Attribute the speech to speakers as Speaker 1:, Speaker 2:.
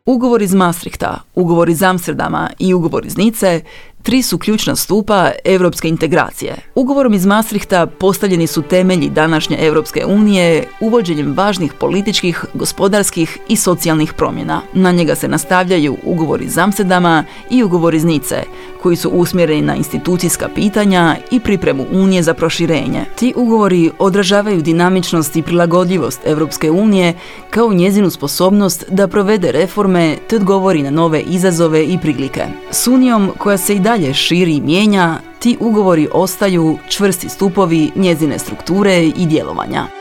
Speaker 1: Ugovor iz Maastrichta, ugovor iz Amsterdama i ugovor iz Nice tri su ključna stupa europske integracije. Ugovorom iz Maastrichta postavljeni su temelji današnje Europske unije uvođenjem važnih političkih, gospodarskih i socijalnih promjena. Na njega se nastavljaju ugovor iz Amsterdama i ugovor iz Nice, koji su usmjereni na institucijska pitanja i pripremu Unije za proširenje. Ti ugovori odražavaju dinamičnost i prilagodljivost Europske unije kao njezinu sposobnost da provede reforme te odgovori na nove izazove i prilike. S Unijom, koja se i dalje širi i mijenja, ti ugovori ostaju čvrsti stupovi njezine strukture i djelovanja.